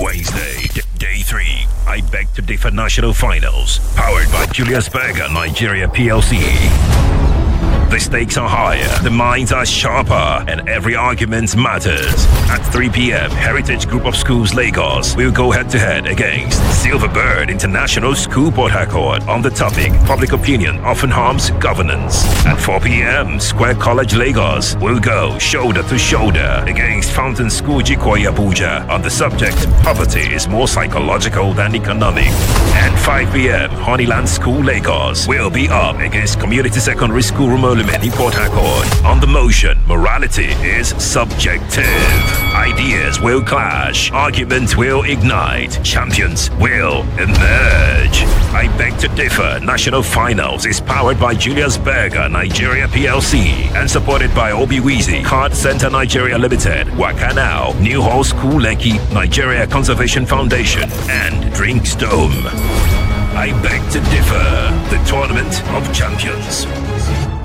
Wednesday, day 3. I Beg to Differ National Finals. Powered by Julius Berger Nigeria PLC. The stakes are higher, the minds are sharper, and every argument matters. At 3 p.m., Heritage Group of Schools Lagos will go head-to-head against Silverbird International School Port Harcourt on the topic Public Opinion Often Harms Governance. At 4 p.m., Square College Lagos will go shoulder-to-shoulder against Fountain School Jikoyi Abuja on the subject Poverty is more psychological than economic. And 5 p.m., Honeyland School Lagos will be up against Community Secondary School Rumoli in Port Harcourt. On the motion, morality is subjective. Ideas will clash, arguments will ignite, champions will emerge. I Beg to Differ National Finals is powered by Julius Berger Nigeria PLC and supported by Obiwizi Card Center Nigeria Limited, Wakanao, New Hall School Lekki, Nigeria Conservation Foundation, and Drinkstone. I Beg to Differ, the Tournament of Champions.